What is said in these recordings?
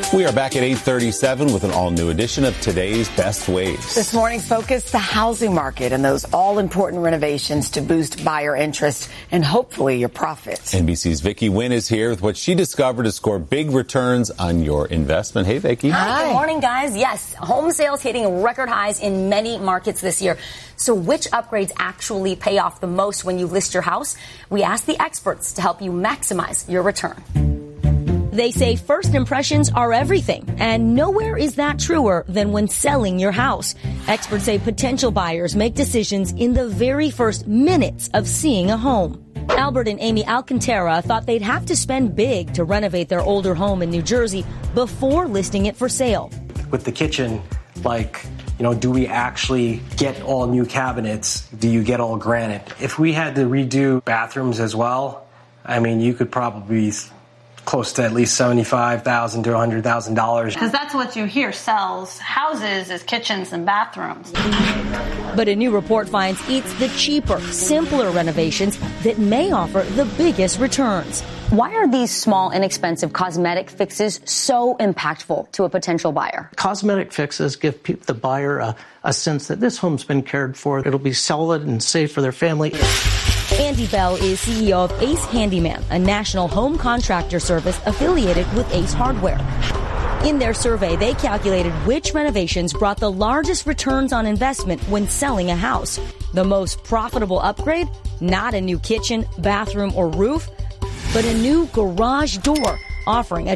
We are back at 8:37 with an all-new edition of today's Best Ways. This morning's focus, the housing market and those all-important renovations to boost buyer interest and hopefully your profits. NBC's Vicki Nguyen is here with what she discovered to score big returns on your investment. Hey, Vicki. Hi. Good morning, guys. Yes, home sales hitting record highs in many markets this year. So which upgrades actually pay off the most when you list your house? We asked the experts to help you maximize your return. They say first impressions are everything, and nowhere is that truer than when selling your house. Experts say potential buyers make decisions in the very first minutes of seeing a home. Albert and Amy Alcantara thought they'd have to spend big to renovate their older home in New Jersey before listing it for sale. With the kitchen, do we actually get all new cabinets? Do you get all granite? If we had to redo bathrooms as well, you could probably close to at least $75,000 to $100,000. Because that's what you hear sells houses is kitchens and bathrooms. But a new report finds it's the cheaper, simpler renovations that may offer the biggest returns. Why are these small, inexpensive cosmetic fixes so impactful to a potential buyer? Cosmetic fixes give the buyer a sense that this home's been cared for. It'll be solid and safe for their family. Andy Bell is CEO of Ace Handyman, a national home contractor service affiliated with Ace Hardware. In their survey, they calculated which renovations brought the largest returns on investment when selling a house. The most profitable upgrade? Not a new kitchen, bathroom, or roof, but a new garage door, offering a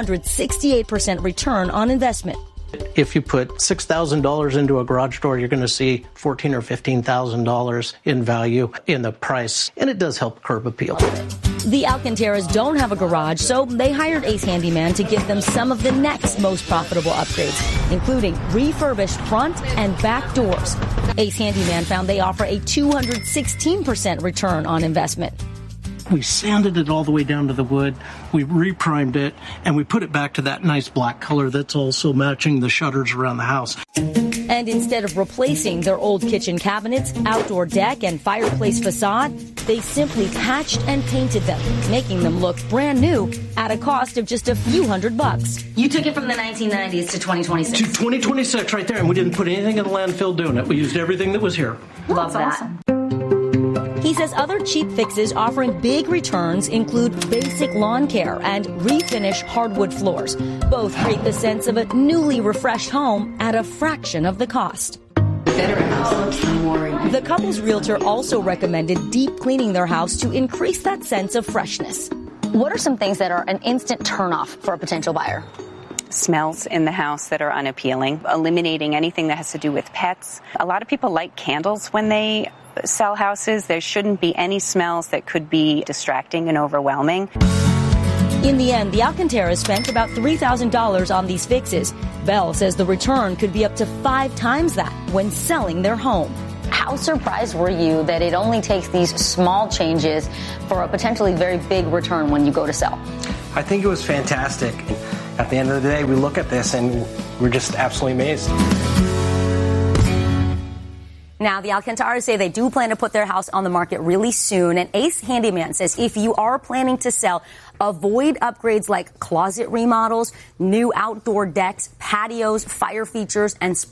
268% return on investment. If you put $6,000 into a garage door, you're going to see $14,000 or $15,000 in value in the price, and it does help curb appeal. The Alcantaras don't have a garage, so they hired Ace Handyman to give them some of the next most profitable upgrades, including refurbished front and back doors. Ace Handyman found they offer a 216% return on investment. We sanded it all the way down to the wood, we reprimed it, and we put it back to that nice black color that's also matching the shutters around the house. And instead of replacing their old kitchen cabinets, outdoor deck, and fireplace facade, they simply patched and painted them, making them look brand new at a cost of just a few $100. You took it from the 1990s to 2026. To 2026 right there, and we didn't put anything in the landfill doing it. We used everything that was here. Love that. Awesome. He says other cheap fixes offering big returns include basic lawn care and refinish hardwood floors. Both create the sense of a newly refreshed home at a fraction of the cost. The couple's realtor also recommended deep cleaning their house to increase that sense of freshness. What are some things that are an instant turnoff for a potential buyer? Smells in the house that are unappealing, eliminating anything that has to do with pets. A lot of people light candles when they sell houses. There shouldn't be any smells that could be distracting and overwhelming. In the end, the Alcantaras spent about $3,000 on these fixes. Bell says the return could be up to 5 times that when selling their home. How surprised were you that it only takes these small changes for a potentially very big return when you go to sell? I think it was fantastic. At the end of the day, we look at this and we're just absolutely amazed. Now, the Alcantaras say they do plan to put their house on the market really soon. And Ace Handyman says if you are planning to sell, avoid upgrades like closet remodels, new outdoor decks, patios, fire features, and